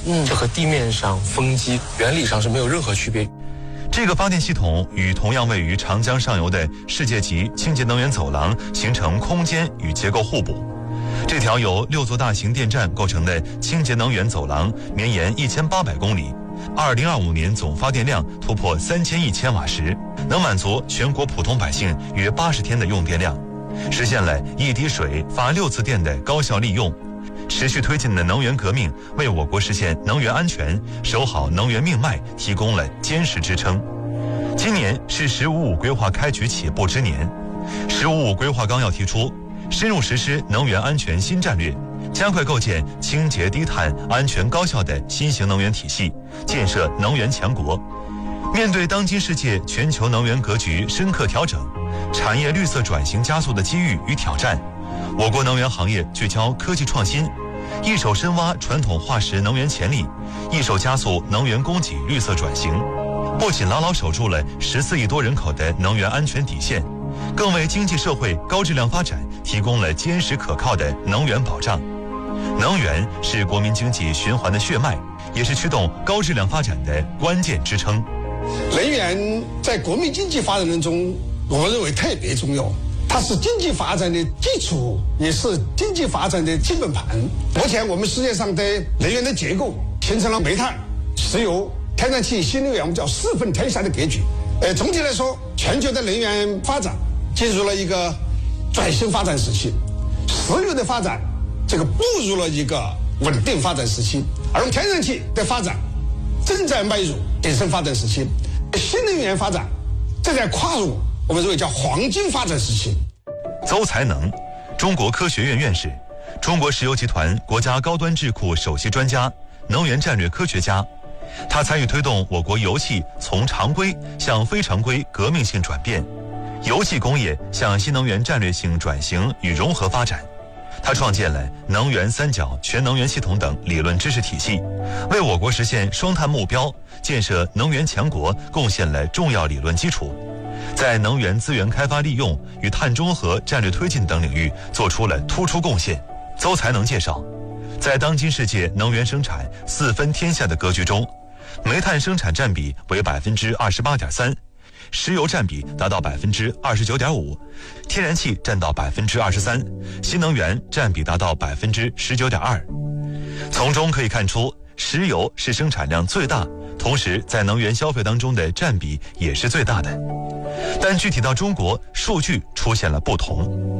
这和地面上风机原理上是没有任何区别。 这个发电系统与同样位于长江上游的世界级清洁能源走廊形成空间与结构互补。这条由6座大型电站构成的清洁能源走廊绵延1800公里，2025年总发电量突破3000亿千瓦时，能满足全国普通百姓约80天的用电量，实现了一滴水发6次电的高效利用。持续推进的能源革命为我国实现能源安全、守好能源命脉提供了坚实支撑。今年是“15+5”规划开局起步之年，“十五五”规划纲要提出，深入实施能源安全新战略，加快构建清洁低碳、安全高效的新型能源体系，建设能源强国。面对当今世界全球能源格局深刻调整，产业绿色转型加速的机遇与挑战，我国能源行业聚焦科技创新，一手深挖传统化石能源潜力，一手加速能源供给绿色转型，不仅牢牢守住了14亿多人口的能源安全底线，更为经济社会高质量发展提供了坚实可靠的能源保障。能源是国民经济循环的血脉，也是驱动高质量发展的关键支撑。 能源在国民经济发展中，我认为特别重要。它是经济发展的基础，也是经济发展的基本盘。目前我们世界上的能源的结构形成了煤炭、石油、天然气、新能源，我们叫4分天下的格局。总体来说，全球的能源发展进入了一个转型发展时期，石油的发展步入了一个稳定发展时期，而天然气的发展正在迈入鼎盛发展时期，新能源发展正在跨入我们认为叫黄金发展时期。 邹才能，中国科学院院士，中国石油集团国家高端智库首席专家，能源战略科学家。他参与推动我国油气从常规向非常规革命性转变，油气工业向新能源战略性转型与融合发展。他创建了能源三角全能源系统等理论知识体系，为我国实现双碳目标、建设能源强国贡献了重要理论基础，在能源资源开发利用与碳中和战略推进等领域做出了突出贡献。邹才能介绍，在当今世界能源生产4分天下的格局中，煤炭生产占比为28.3%，石油占比达到29.5%，天然气占到23%，新能源占比达到19.2%。从中可以看出，石油是生产量最大，同时在能源消费当中的占比也是最大的。但具体到中国，数据出现了不同。